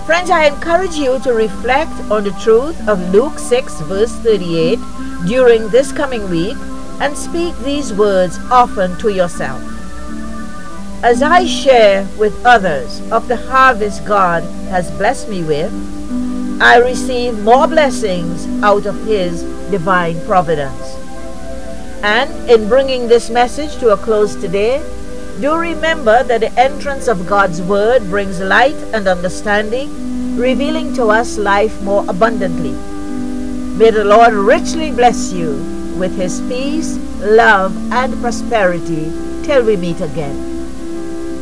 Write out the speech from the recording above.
Friends, I encourage you to reflect on the truth of Luke 6 verse 38 during this coming week and speak these words often to yourself. As I share with others of the harvest God has blessed me with, I receive more blessings out of His divine providence. And in bringing this message to a close today, do remember that the entrance of God's Word brings light and understanding, revealing to us life more abundantly. May the Lord richly bless you with His peace, love, and prosperity till we meet again.